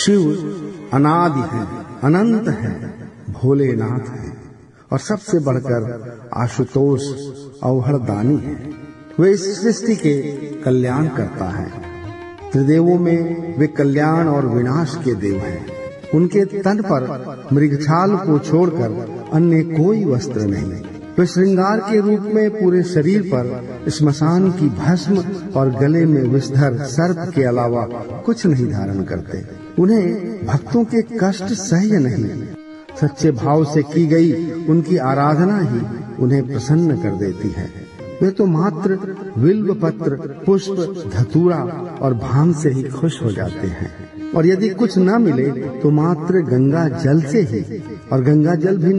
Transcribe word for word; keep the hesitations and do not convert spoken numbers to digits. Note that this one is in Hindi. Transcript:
शिव अनादि हैं, अनंत हैं, भोलेनाथ हैं और सबसे बढ़कर आशुतोष अवहरदानी हैं। वे इस सृष्टि के कल्याण करता है। त्रिदेवों में वे कल्याण और विनाश के देव हैं। उनके तन पर मृगछाल को छोड़कर अन्य कोई वस्त्र नहीं। वे श्रृंगार के रूप में पूरे शरीर पर श्मशान की भस्म और गले में विषधर सर्प के अलावा कुछ नहीं धारण करते। उन्हें भक्तों के कष्ट सह्य नहीं। सच्चे भाव से की गई उनकी आराधना ही उन्हें प्रसन्न कर देती है। वे तो मात्र बिल्व पत्र, पुष्प, धतूरा और भांग से ही खुश हो जाते हैं और यदि कुछ न मिले तो मात्र गंगा जल से ही, और गंगा जल भी